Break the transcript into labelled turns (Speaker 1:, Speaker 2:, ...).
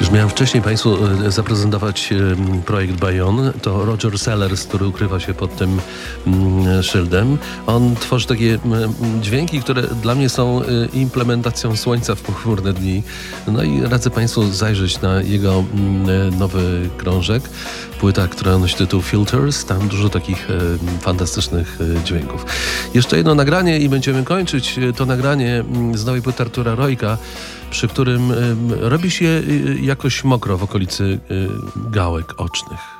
Speaker 1: Już miałem wcześniej Państwu zaprezentować projekt Bayon. To Roger Sellers, który ukrywa się pod tym szyldem. On tworzy takie dźwięki, które dla mnie są implementacją słońca w pochmurne dni. No i radzę Państwu zajrzeć na jego nowy krążek. Płyta, która nosi tytuł Filters. Tam dużo takich fantastycznych dźwięków. Jeszcze jedno nagranie i będziemy kończyć. To nagranie z nowej płyty Artura Rojka, przy którym robi się jakoś mokro w okolicy gałek ocznych.